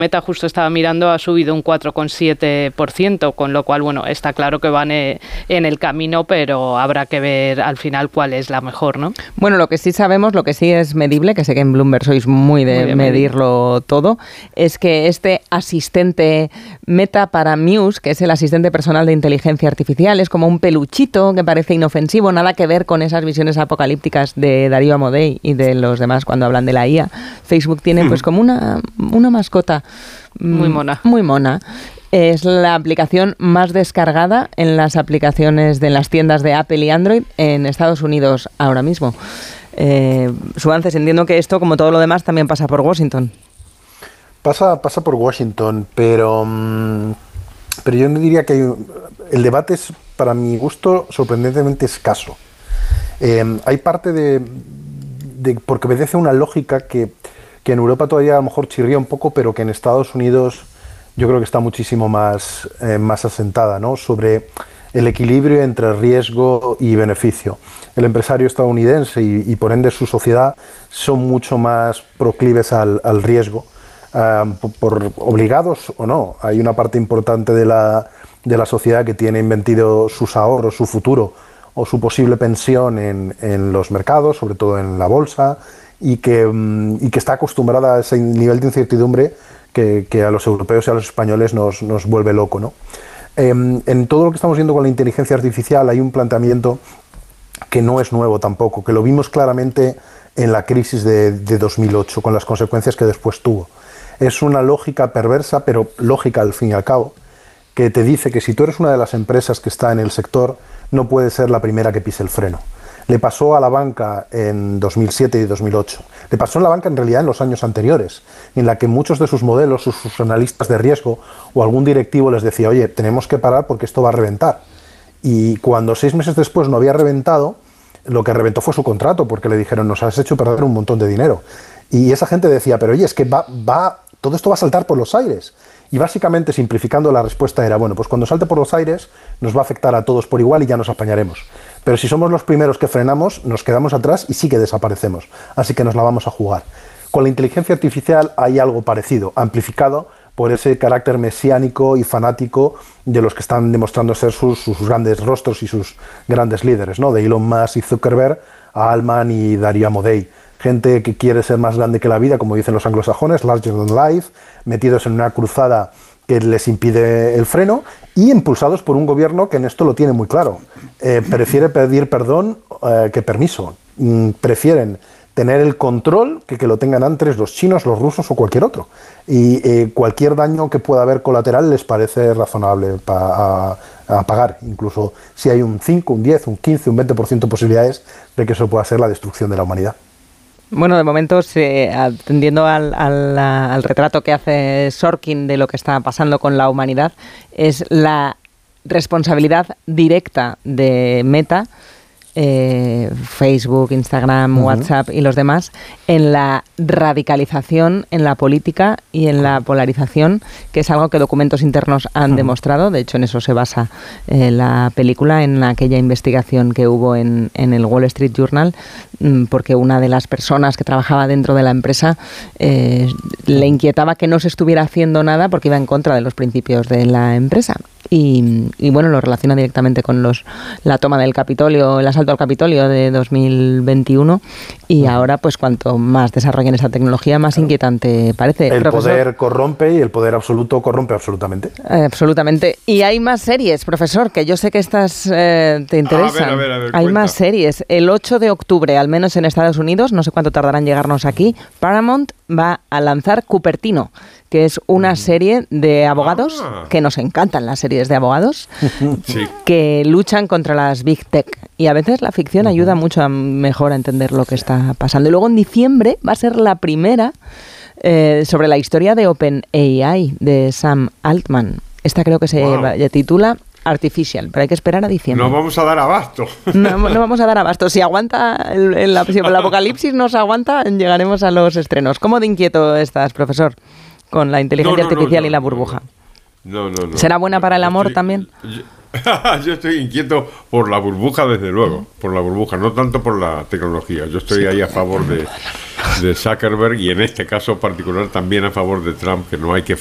Meta, justo estaba mirando, ha subido un 4,7%, con lo cual, bueno, está claro que van en el camino, pero habrá que ver al final cuál es la mejor, ¿no? Bueno, lo que sí sabemos, lo que sí es medible, que sé que en Bloomberg sois muy de medirlo todo, es que este asistente Meta para Muse, que es el asistente personal de inteligencia artificial, es como un peluchito que parece inofensivo, nada que ver con esas visiones apocalípticas de Darío Amodei y de los demás cuando hablan de la IA. Facebook tiene pues como una mascota muy mona. Muy mona. Es la aplicación más descargada en las aplicaciones de las tiendas de Apple y Android en Estados Unidos ahora mismo. Suances, entiendo que esto, como todo lo demás, también pasa por Washington. Pasa por Washington, pero yo no diría que el debate es, para mi gusto, sorprendentemente escaso. Hay parte de porque obedece a una lógica que en Europa todavía a lo mejor chirría un poco, pero que en Estados Unidos yo creo que está muchísimo más asentada, ¿no? Sobre el equilibrio entre riesgo y beneficio. El empresario estadounidense y por ende su sociedad son mucho más proclives al riesgo, por obligados o no. Hay una parte importante de la sociedad que tiene invertido sus ahorros, su futuro o su posible pensión en los mercados, sobre todo en la bolsa, y que está acostumbrada a ese nivel de incertidumbre que a los europeos y a los españoles nos vuelve loco, ¿no? En todo lo que estamos viendo con la inteligencia artificial hay un planteamiento que no es nuevo tampoco, que lo vimos claramente en la crisis de 2008, con las consecuencias que después tuvo. Es una lógica perversa, pero lógica al fin y al cabo, que te dice que si tú eres una de las empresas que está en el sector, no puedes ser la primera que pise el freno. Le pasó a la banca en 2007 y 2008. Le pasó a la banca en realidad en los años anteriores, en la que muchos de sus modelos, sus analistas de riesgo o algún directivo les decía, oye, tenemos que parar porque esto va a reventar. Y cuando 6 meses después no había reventado, lo que reventó fue su contrato, porque le dijeron, nos has hecho perder un montón de dinero. Y esa gente decía, pero oye, es que todo esto va a saltar por los aires. Y básicamente, simplificando, la respuesta era, bueno, pues cuando salte por los aires nos va a afectar a todos por igual y ya nos apañaremos. Pero si somos los primeros que frenamos, nos quedamos atrás y sí que desaparecemos. Así que nos la vamos a jugar. Con la inteligencia artificial hay algo parecido, amplificado por ese carácter mesiánico y fanático de los que están demostrando ser sus grandes rostros y sus grandes líderes, ¿no? De Elon Musk y Zuckerberg a Altman y Darío Amodei. Gente que quiere ser más grande que la vida, como dicen los anglosajones, larger than life, metidos en una cruzada que les impide el freno y impulsados por un gobierno que en esto lo tiene muy claro. Prefiere pedir perdón que permiso. Prefieren tener el control que lo tengan antes los chinos, los rusos o cualquier otro. Y cualquier daño que pueda haber colateral les parece razonable a pagar, incluso si hay un 5, un 10, un 15, un 20% de posibilidades de que eso pueda ser la destrucción de la humanidad. Bueno, de momento, atendiendo al retrato que hace Sorkin de lo que está pasando con la humanidad, es la responsabilidad directa de Meta, Facebook, Instagram, WhatsApp y los demás, en la radicalización en la política y en la polarización, que es algo que documentos internos han demostrado. De hecho, en eso se basa la película, en aquella investigación que hubo en el Wall Street Journal, porque una de las personas que trabajaba dentro de la empresa le inquietaba que no se estuviera haciendo nada porque iba en contra de los principios de la empresa. Y bueno, lo relaciona directamente con la toma del Capitolio, el asalto al Capitolio de 2021, y ahora pues cuanto más desarrollen esa tecnología, más inquietante parece. El poder corrompe y el poder absoluto corrompe absolutamente. Absolutamente. Y hay más series, profesor, que yo sé que estas te interesan. A ver, hay cuenta. más series. El 8 de octubre, al menos en Estados Unidos, no sé cuánto tardará en llegarnos aquí, Paramount va a lanzar Cupertino, que es una serie de abogados, que nos encantan las series de abogados, Sí. que luchan contra las Big Tech. Y a veces la ficción ayuda mucho mejor a entender lo que está pasando. Y luego en diciembre va a ser la primera sobre la historia de OpenAI, de Sam Altman. Esta creo que se titula Artificial, pero hay que esperar a diciembre. No vamos a dar abasto. No vamos a dar abasto. Si aguanta el apocalipsis nos aguanta, llegaremos a los estrenos. ¿Cómo de inquieto estás, profesor, con la inteligencia artificial y la burbuja? No. ¿Será buena para el amor también? Yo estoy inquieto por la burbuja, desde luego, por la burbuja, no tanto por la tecnología. Yo estoy ahí a favor de Zuckerberg y en este caso particular también a favor de Trump, que no hay que